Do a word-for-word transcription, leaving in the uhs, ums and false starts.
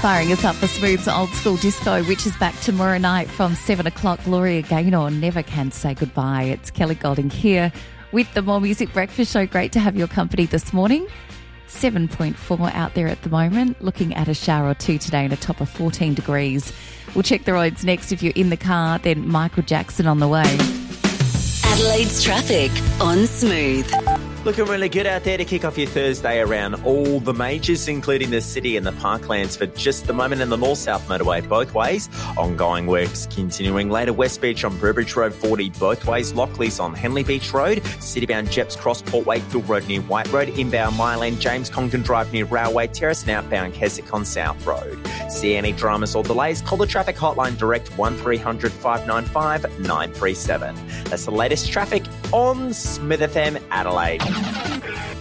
firing us up for Smooth's Old School Disco, which is back tomorrow night from seven o'clock. Gloria Gaynor, Never Can Say Goodbye. It's Kelly Golding here with the More Music Breakfast Show. Great to have your company this morning. seven point four out there at the moment. Looking at a shower or two today and a top of fourteen degrees. We'll check the roads next if you're in the car. Then Michael Jackson on the way. Adelaide's traffic on Smooth. Looking really good out there to kick off your Thursday around all the majors, including the city and the parklands for just the moment, and the north-south motorway both ways. Ongoing works continuing later. West Beach on Burbridge Road forty both ways. Lockley's on Henley Beach Road. Citybound Jeps Cross Port Wakefield Road near White Road. Inbound Mile End James Congdon Drive near Railway Terrace, and outbound Keswick on South Road. See any dramas or delays? Call the traffic hotline direct one three hundred five nine five nine three seven. That's the latest traffic on Smith F M Adelaide.